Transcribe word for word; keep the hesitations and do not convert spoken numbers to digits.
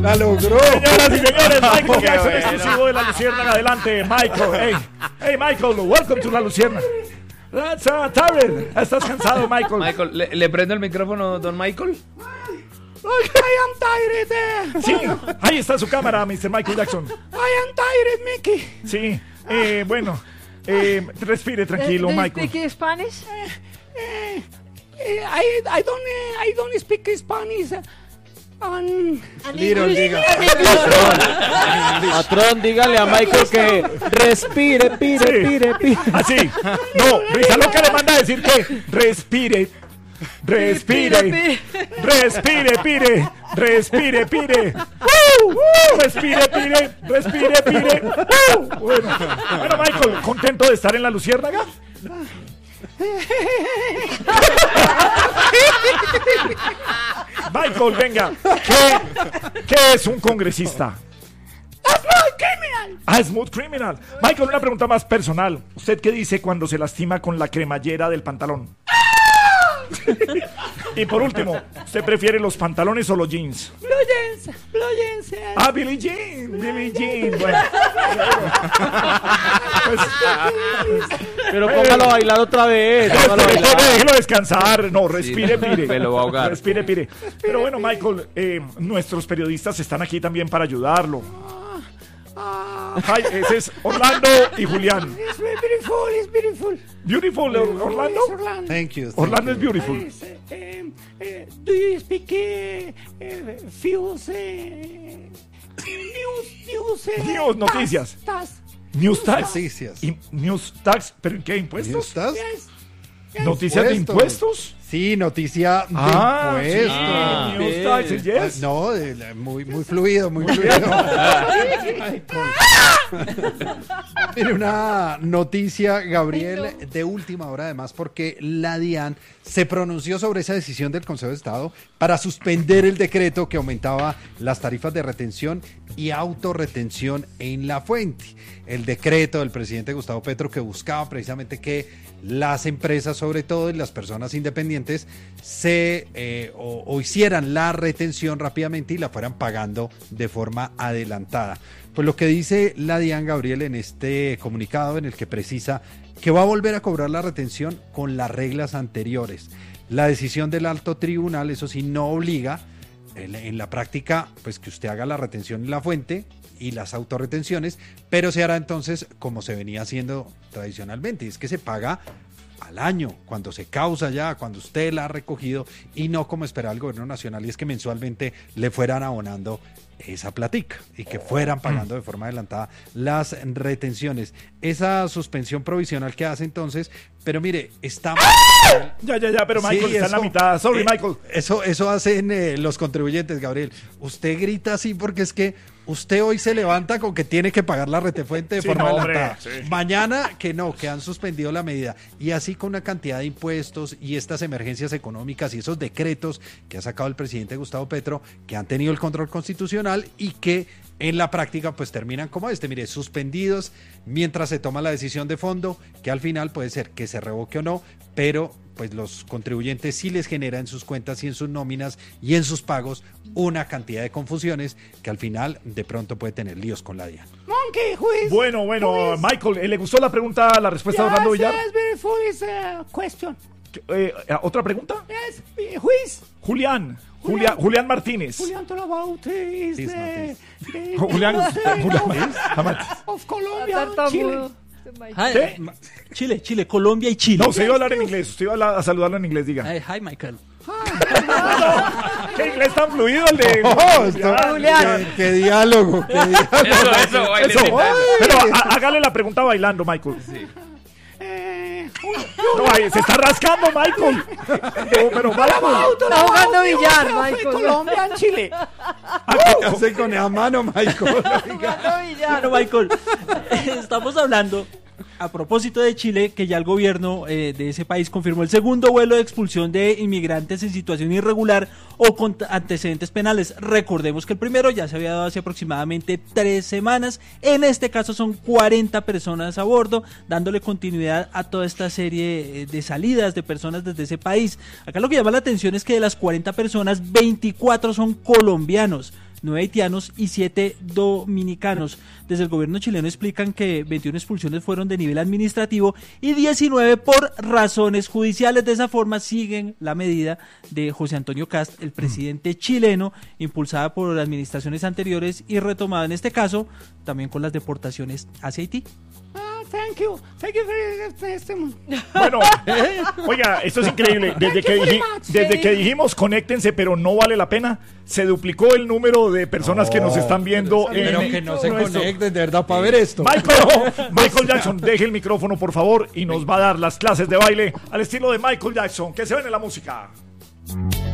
La logró. Señoras y señores, Michael Jackson, exclusivo de La Luciérnaga. Adelante, Michael. Hey, hey, Michael, welcome to La Luciérnaga. That's uh, tired. Estás cansado, Michael. Michael, ¿le, le prendo el micrófono, don Michael? I am tired. Uh, Sí, ahí está su cámara, mister Michael Jackson. I am tired, Mickey. Sí, eh, bueno, eh, respire tranquilo, Do you Michael. speak Spanish? Uh, I I don't uh, I don't speak Spanish. Um, Little, diga. Patrón, dígale a Michael que respire, pire, Sí. pire, pire. Así. No, Risa Loca le manda a decir que respire. Respire. Respire, pire. Respire, pire. ¡Uh! Respire, pire. Respire, pire. ¡Uh! Bueno, bueno, Michael, ¿contento de estar en La Luciérnaga? Michael, venga. ¿Qué, qué es un congresista? criminal. Ah, Smooth Criminal. Michael, una pregunta más personal. ¿Usted qué dice cuando se lastima con la cremallera del pantalón? Y por último, ¿usted prefiere los pantalones o los jeans? Blue jeans, blue jeans. eh. Ah, Billie Jean, Billie Jean. Bueno. Pues, Pero póngalo a bailar otra vez. Póngalo a bailar. déjelo descansar. No, respire, Sí, pire. me lo va a ahogar. Respire, pire. Pero bueno, Michael, eh, nuestros periodistas están aquí también para ayudarlo. Ah, Hi, ese es Orlando y Julián. it's beautiful, it's beautiful. Beautiful, Orlando. It's Orlando. Thank you. thank Orlando you. es beautiful. Yes, eh, um, eh, do you speak uh, uh, feels, uh, news, news, uh, News, noticias. Tas, News tax. Noticias. Y- News tax, ¿pero en qué impuestos? ¿Estás? yes, yes. ¿Noticias de Impuestos. impuestos? Sí, noticia de Ah, impuestos. sí, Ah, News bien. tax, Ah, yes. No, de la- muy, muy fluido, muy fluido. Mire, una noticia, Gabriel, de última hora además, porque la DIAN se pronunció sobre esa decisión del Consejo de Estado para suspender el decreto que aumentaba las tarifas de retención y autorretención en la fuente. El decreto del presidente Gustavo Petro que buscaba precisamente que las empresas, sobre todo, y las personas independientes se eh, o, o hicieran la retención rápidamente y la fueran pagando de forma adelantada. Pues lo que dice la DIAN, Gabriel, en este comunicado en el que precisa que va a volver a cobrar la retención con las reglas anteriores. La decisión del alto tribunal, eso sí, no obliga en, en la práctica, pues que usted haga la retención en la fuente y las autorretenciones, pero se hará entonces como se venía haciendo tradicionalmente, y es que se paga al año, cuando se causa ya, cuando usted la ha recogido, y no como esperaba el gobierno nacional, y es que mensualmente le fueran abonando esa platica y que fueran pagando de forma adelantada las retenciones. Esa suspensión provisional que hace entonces, pero mire, está... Ya, ya, ya, pero Michael Sí, está en la eso- mitad. Sorry, eh, Michael. Eso, eso hacen eh, los contribuyentes, Gabriel. Usted grita así porque es que usted hoy se levanta con que tiene que pagar la retefuente de Sí, forma no, hombre, adelantada. sí. Mañana que no, que han suspendido la medida. Y así con una cantidad de impuestos y estas emergencias económicas y esos decretos que ha sacado el presidente Gustavo Petro, que han tenido el control constitucional y que en la práctica pues terminan como este, mire, suspendidos mientras se toma la decisión de fondo, que al final puede ser que se revoque o no, pero pues los contribuyentes sí les genera en sus cuentas y en sus nóminas y en sus pagos una cantidad de confusiones que al final de pronto puede tener líos con la DIAN. Monkey, who is? Bueno, bueno, Michael, ¿eh, ¿le gustó la pregunta, la respuesta de Orlando Yes, Villar? yes, beautiful is a question. Eh, ¿Otra pregunta? Yes, who is? Julián, Julián, Julián Martínez. Julian talk about uh, is This the, the Julián, news, uh, Julián, of, of Colombia, Chile. Hi, ¿Qué? Ma- Chile, Chile, Colombia y Chile. No, usted iba a hablar en inglés, usted iba a, hablar- a saludarlo en inglés, diga. Hi, hi, Michael. ¿Qué inglés tan fluido el de ¡Oh, esto- Julián? qué, qué diálogo! qué diálogo. Eso, eso, baile Eso, invitando. pero há- hágale la pregunta bailando, Michael. Eh, No, ahí se está rascando, Michael. No, pero Michael. Está jugando billar, of Michael. Colombia and Chile. ¿Qué hace con esa mano, Michael? Jugando billar. Bueno, Michael, estamos hablando a propósito de Chile, que ya el gobierno eh, de ese país confirmó el segundo vuelo de expulsión de inmigrantes en situación irregular o con t- antecedentes penales. Recordemos que el primero ya se había dado hace aproximadamente tres semanas. En este caso son cuarenta personas a bordo, dándole continuidad a toda esta serie eh, de salidas de personas desde ese país. Acá lo que llama la atención es que de las cuarenta personas, veinticuatro son colombianos. nueve haitianos y siete dominicanos. Desde el gobierno chileno explican que veintiuna expulsiones fueron de nivel administrativo y diecinueve por razones judiciales. De esa forma siguen la medida de José Antonio Cast, el presidente chileno, impulsada por administraciones anteriores y retomada en este caso también con las deportaciones hacia Haití. Ah, thank you. Thank you very testimony. Bueno, oiga, esto es increíble. Desde que, dij- desde que dijimos conéctense, pero no vale la pena, se duplicó el número de personas que nos están viendo. Pero en que no se nuestro- conecten, de verdad, para ver esto. Michael, Michael Jackson, deje el micrófono, por favor, y nos va a dar las clases de baile al estilo de Michael Jackson. Que se ven en la música.